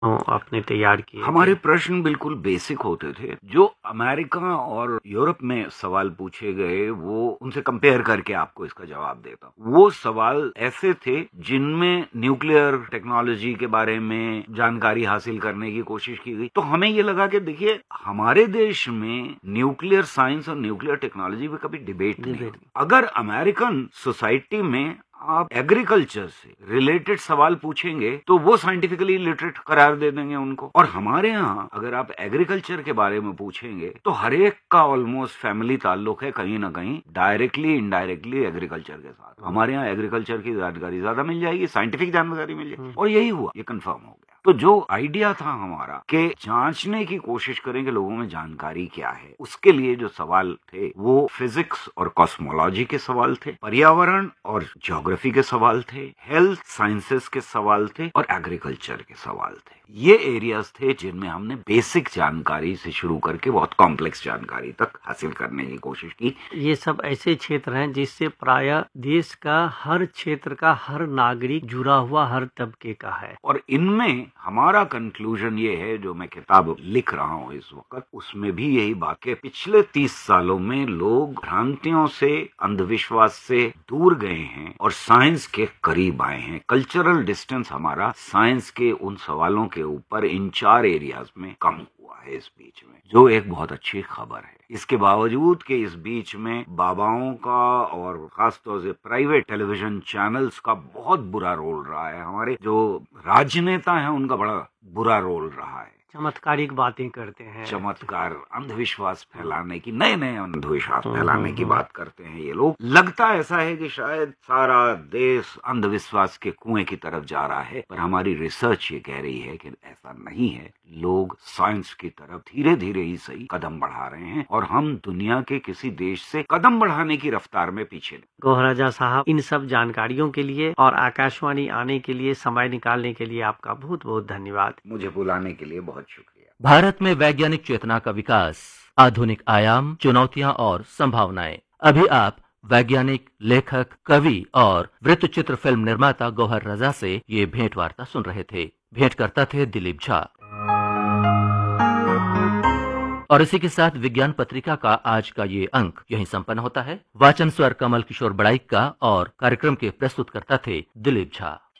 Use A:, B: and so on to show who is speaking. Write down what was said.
A: आपने तैयार किए
B: हमारे
A: थे।
B: प्रश्न बिल्कुल बेसिक होते थे। जो अमेरिका और यूरोप में सवाल पूछे गए वो उनसे कंपेयर करके आपको इसका जवाब देता हूँ। वो सवाल ऐसे थे जिनमें न्यूक्लियर टेक्नोलॉजी के बारे में जानकारी हासिल करने की कोशिश की गई। तो हमें ये लगा कि देखिए हमारे देश में न्यूक्लियर साइंस और न्यूक्लियर टेक्नोलॉजी पे कभी डिबेट नहीं होगी। अगर अमेरिकन सोसाइटी में आप एग्रीकल्चर से रिलेटेड सवाल पूछेंगे तो वो साइंटिफिकली लिटरेट करार दे देंगे उनको। और हमारे यहाँ अगर आप एग्रीकल्चर के बारे में पूछेंगे तो हर एक का ऑलमोस्ट फैमिली ताल्लुक है कहीं ना कहीं डायरेक्टली इनडायरेक्टली एग्रीकल्चर के साथ। हमारे यहाँ एग्रीकल्चर की जानकारी ज्यादा मिल जाएगी, साइंटिफिक जानकारी मिल जाएगी। और यही हुआ, ये कंफर्म हो गया। तो जो आइडिया था हमारा कि जांचने की कोशिश करें कि लोगों में जानकारी क्या है, उसके लिए जो सवाल थे वो फिजिक्स और कॉस्मोलॉजी के सवाल थे, पर्यावरण और ज्योग्राफी के सवाल थे, हेल्थ साइंसेस के सवाल थे और एग्रीकल्चर के सवाल थे। ये एरियाज थे जिनमें हमने बेसिक जानकारी से शुरू करके बहुत कॉम्प्लेक्स जानकारी तक हासिल करने की कोशिश की।
A: ये सब ऐसे क्षेत्र हैं जिससे प्रायः देश का हर क्षेत्र का हर नागरिक जुड़ा हुआ हर तबके का है।
B: और इनमें हमारा कंक्लूजन ये है, जो मैं किताब लिख रहा हूँ इस वक्त, उसमें भी यही बात है। पिछले 30 सालों में लोग भ्रांतियों से, अंधविश्वास से दूर गए हैं और साइंस के करीब आए हैं। कल्चरल डिस्टेंस हमारा साइंस के उन सवालों के ऊपर इन 4 एरियाज में कम हुआ है इस बीच में, जो एक बहुत अच्छी खबर है। इसके बावजूद कि इस बीच में बाबाओं का और खासतौर से प्राइवेट टेलीविजन चैनल्स का बहुत बुरा रोल रहा है, हमारे जो राजनेता हैं उनका बड़ा बुरा रोल रहा है।
A: चमत्कारिक बातें करते हैं,
B: चमत्कार, अंधविश्वास फैलाने की, नए नए अंधविश्वास फैलाने की बात करते हैं ये लोग। लगता ऐसा है कि शायद सारा देश अंधविश्वास के कुएं की तरफ जा रहा है, पर हमारी रिसर्च ये कह रही है कि ऐसा नहीं है। लोग साइंस की तरफ धीरे धीरे ही सही कदम बढ़ा रहे हैं और हम दुनिया के किसी देश से कदम बढ़ाने की रफ्तार में पीछे नहीं।
A: गौहर राजा साहब, इन सब जानकारियों के लिए और आकाशवाणी आने के लिए, समय निकालने के लिए आपका बहुत बहुत धन्यवाद।
B: मुझे बुलाने के लिए बहुत शुक्रिया।
C: भारत में वैज्ञानिक चेतना का विकास, आधुनिक आयाम, चुनौतियां और संभावनाएं। अभी आप वैज्ञानिक, लेखक, कवि और वृत्तचित्र फिल्म निर्माता गौहर रजा से ये भेंट वार्ता सुन रहे थे। भेंट करता थे दिलीप झा। और इसी के साथ विज्ञान पत्रिका का आज का ये अंक यहीं संपन्न होता है। वाचन स्वर कमल किशोर बड़ाइक का और कार्यक्रम के प्रस्तुत करता थे दिलीप झा।